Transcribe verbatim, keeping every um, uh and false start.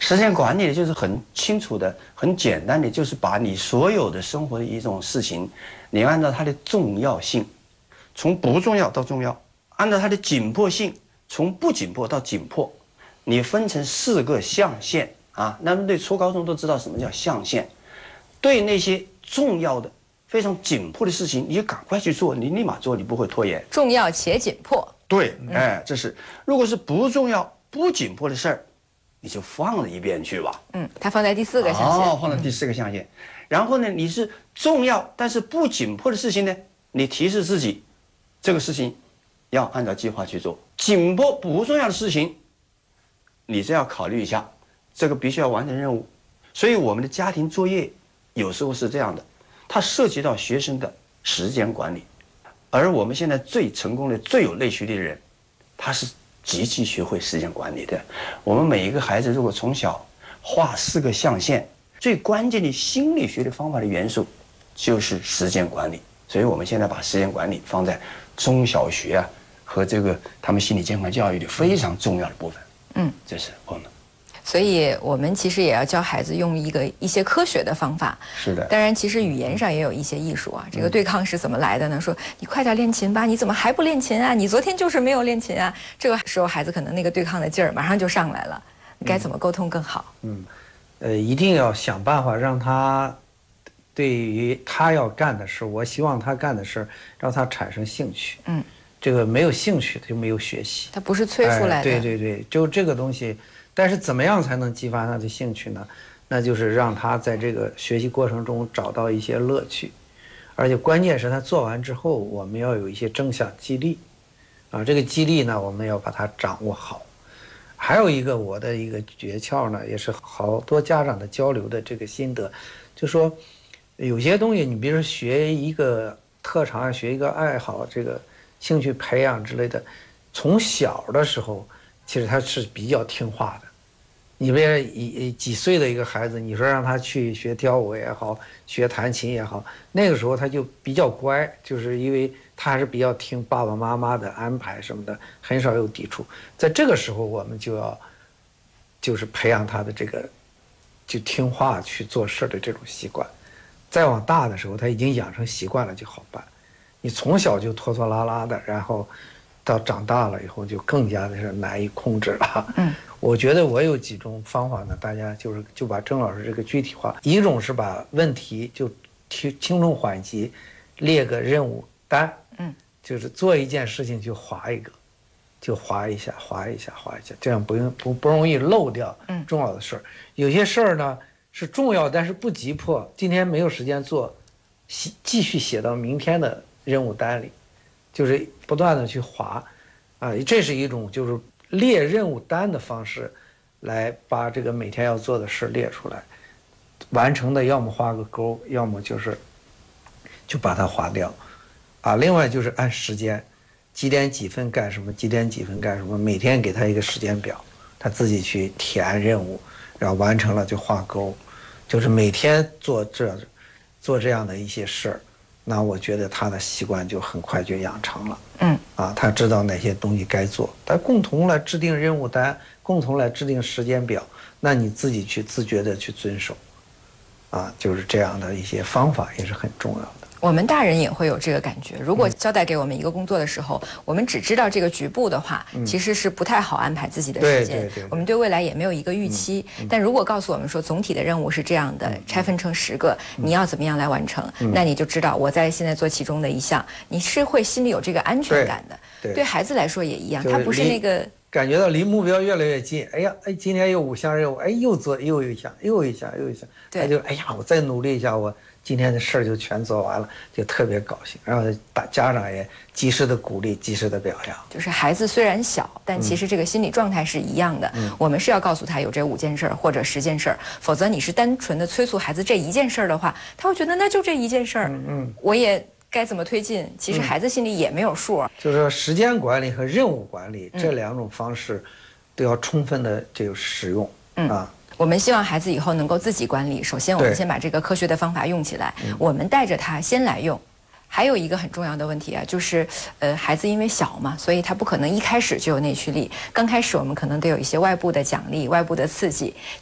时间管理就是很清楚的、很简单的，就是把你所有的生活的一种事情，你按照它的重要性，从不重要到重要，按照它的紧迫性，从不紧迫到紧迫，你分成四个象限啊。那么对初高中都知道什么叫象限，对那些重要的、非常紧迫的事情，你就赶快去做，你立马做，你不会拖延。 重要且紧迫。 对，哎，这是如果是不重要、不紧迫的事儿，你就放在一边去吧。 嗯，它放在第四个象限。 哦，放在第四个象限。然后呢，你是重要但是不紧迫的事情呢，你提示自己，这个事情要按照计划去做。紧迫不重要的事情，你这要考虑一下，这个必须要完成任务。所以我们的家庭作业有时候是这样的，它涉及到学生的时间管理。而我们现在最成功的、最有内驱力的人，他是极其学会时间管理的。我们每一个孩子如果从小画四个象限，最关键的心理学的方法的元素就是时间管理。所以我们现在把时间管理放在中小学啊和这个他们心理健康教育的非常重要的部分。嗯，这是我们。 所以我们其实也要教孩子用一个一些科学的方法。 是的。 当然，其实语言上也有一些艺术啊。这个对抗是怎么来的呢？说你快点练琴吧，你怎么还不练琴啊？你昨天就是没有练琴啊。这个时候孩子可能那个对抗的劲儿马上就上来了。该怎么沟通更好？ 嗯，呃，一定要想办法让他对于他要干的事，我希望他干的事，让他产生兴趣。嗯，这个没有兴趣就没有学习。 他不是催出来的。 哎、对对对，就这个东西。但是怎么样才能激发他的兴趣呢？那就是让他在这个学习过程中找到一些乐趣，而且关键是他做完之后，我们要有一些正向激励，啊，这个激励呢，我们要把它掌握好。还有一个我的一个诀窍呢，也是好多家长的交流的这个心得，就说有些东西，你比如说学一个特长，学一个爱好，这个兴趣培养之类的，从小的时候。其实他是比较听话的，你别一几岁的一个孩子，你说让他去学跳舞也好，学弹琴也好，那个时候他就比较乖，就是因为他还是比较听爸爸妈妈的安排什么的，很少有抵触。在这个时候，我们就要就是培养他的这个就听话去做事的这种习惯。再往大的时候，他已经养成习惯了就好办。你从小就拖拖拉拉的，然后。到长大了以后就更加的是难以控制了。嗯，我觉得我有几种方法呢，大家就是就把郑老师这个具体化。一种是把问题就轻轻重缓急列个任务单，嗯，就是做一件事情就划一个，就划一下，划一下，划一下，这样不用不不容易漏掉重要的事儿。嗯、有些事儿呢是重要但是不急迫，今天没有时间做，继续写到明天的任务单里。就是不断的去划，啊，这是一种就是列任务单的方式，来把这个每天要做的事列出来，完成的要么画个勾，要么就是就把它划掉，啊，另外就是按时间，几点几分干什么，几点几分干什么，每天给他一个时间表，他自己去填任务，然后完成了就画勾，就是每天做这做这样的一些事儿。那我觉得他的习惯就很快就养成了，嗯，啊，他知道哪些东西该做，他共同来制定任务单，共同来制定时间表，那你自己去自觉的去遵守，啊，就是这样的一些方法也是很重要的。 我们大人也会有这个感觉，如果交代给我们一个工作的时候，嗯、我们只知道这个局部的话，嗯、其实是不太好安排自己的时间。 对对对对， 我们对未来也没有一个预期。嗯嗯、但如果告诉我们说总体的任务是这样的，嗯、拆分成十个，嗯、你要怎么样来完成，嗯、那你就知道我在现在做其中的一项，你是会心里有这个安全感的。 对，对对孩子来说也一样，他不是那个。 感觉到离目标越来越近，哎呀，哎，今天有五项任务，哎，又做又一项，又一项，又一项，他就哎呀，我再努力一下，我今天的事儿就全做完了，就特别高兴。然后大家长也及时的鼓励，及时的表扬。 就是孩子虽然小，但其实这个心理状态是一样的。嗯、我们是要告诉他有这五件事儿或者十件事儿，否则你是单纯的催促孩子这一件事儿的话，他会觉得那就这一件事儿，嗯嗯，我也。该怎么推进？其实孩子心里也没有数。嗯、 就是说，时间管理和任务管理、嗯、这两种方式，都要充分的这个使用。嗯啊， 我们希望孩子以后能够自己管理。首先，我们先把这个科学的方法用起来，我们带着他先来用。还有一个很重要的问题啊，就是呃，孩子因为小嘛，所以他不可能一开始就有内驱力。刚开始我们可能得有一些外部的奖励、外部的刺激。